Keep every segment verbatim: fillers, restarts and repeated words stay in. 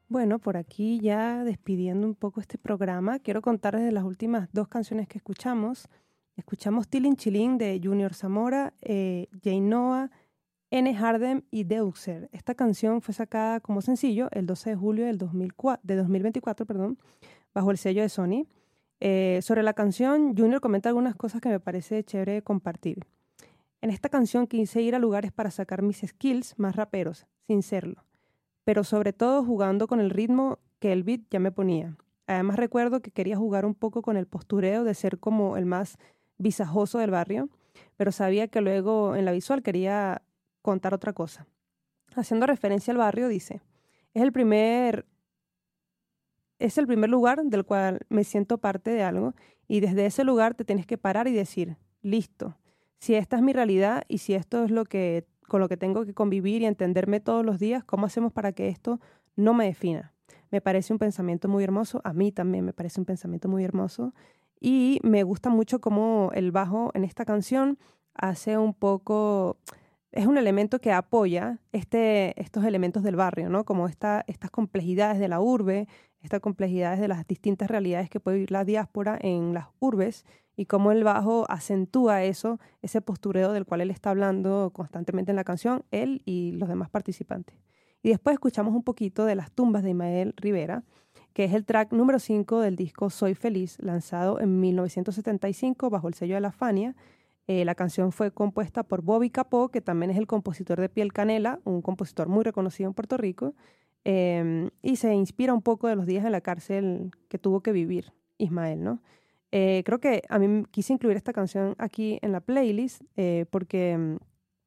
Bueno, por aquí ya despidiendo un poco este programa, quiero contarles de las últimas dos canciones que escuchamos. Escuchamos Tilin Chilin de Junior Zamora, eh, Jay Noah, N. Hardem y Deuxer. Esta canción fue sacada como sencillo el doce de julio del dos mil cuatro, de dos mil veinticuatro, perdón, bajo el sello de Sony. Eh, sobre la canción, Junior comenta algunas cosas que me parece chévere compartir. En esta canción quise ir a lugares para sacar mis skills más raperos, sin serlo, pero sobre todo jugando con el ritmo que el beat ya me ponía. Además recuerdo que quería jugar un poco con el postureo de ser como el más visajoso del barrio, pero sabía que luego en la visual quería contar otra cosa. Haciendo referencia al barrio, dice, es el primer, es el primer lugar del cual me siento parte de algo y desde ese lugar te tienes que parar y decir, listo, si esta es mi realidad y si esto es lo que, con lo que tengo que convivir y entenderme todos los días, ¿cómo hacemos para que esto no me defina? Me parece un pensamiento muy hermoso, a mí también me parece un pensamiento muy hermoso y me gusta mucho cómo el bajo en esta canción hace un poco, es un elemento que apoya este, estos elementos del barrio, ¿no? Como esta, estas complejidades de la urbe, estas complejidades de las distintas realidades que puede vivir la diáspora en las urbes y cómo el bajo acentúa eso, ese postureo del cual él está hablando constantemente en la canción, él y los demás participantes. Y después escuchamos un poquito de Las tumbas de Ismael Rivera, que es el track número cinco del disco Soy Feliz, lanzado en mil novecientos setenta y cinco bajo el sello de La Fania. Eh, la canción fue compuesta por Bobby Capó, que también es el compositor de Piel Canela, un compositor muy reconocido en Puerto Rico, eh, y se inspira un poco de los días en la cárcel que tuvo que vivir Ismael, ¿no? Eh, creo que a mí quise incluir esta canción aquí en la playlist eh, porque mm,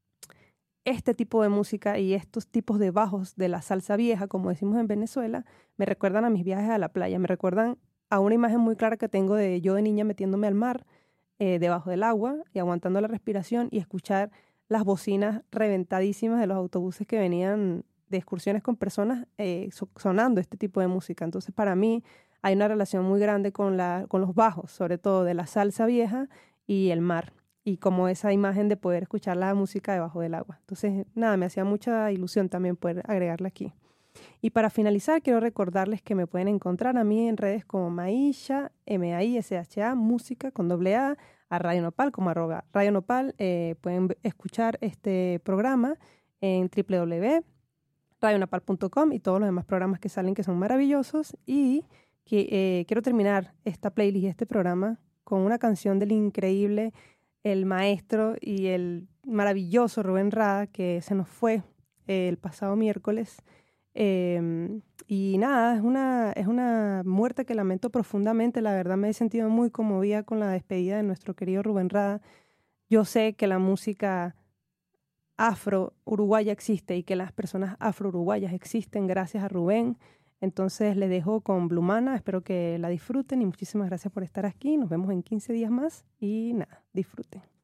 este tipo de música y estos tipos de bajos de la salsa vieja, como decimos en Venezuela, me recuerdan a mis viajes a la playa, me recuerdan a una imagen muy clara que tengo de yo de niña metiéndome al mar, eh, debajo del agua y aguantando la respiración y escuchar las bocinas reventadísimas de los autobuses que venían de excursiones con personas eh, so- sonando este tipo de música. Entonces, para mí hay una relación muy grande con, la, con los bajos, sobre todo de la salsa vieja y el mar y como esa imagen de poder escuchar la música debajo del agua. Entonces, nada, me hacía mucha ilusión también poder agregarla aquí. Y para finalizar, quiero recordarles que me pueden encontrar a mí en redes como Maisha, M A I S H A, música con doble A, a Radio Nopal como arroba Radio Nopal. Eh, pueden v- escuchar este programa en w w w punto radio nopal punto com y todos los demás programas que salen que son maravillosos. Y que, eh, quiero terminar esta playlist y este programa con una canción del increíble, el maestro y el maravilloso Rubén Rada, que se nos fue eh, el pasado miércoles. Eh, y nada, es una, es una muerte que lamento profundamente. La verdad me he sentido muy conmovida con la despedida de nuestro querido Rubén Rada. Yo sé que la música afro-uruguaya existe y que las personas afro-uruguayas existen gracias a Rubén. Entonces les dejo con Blumana, espero que la disfruten y muchísimas gracias por estar aquí. Nos vemos en quince días más y nada, disfruten.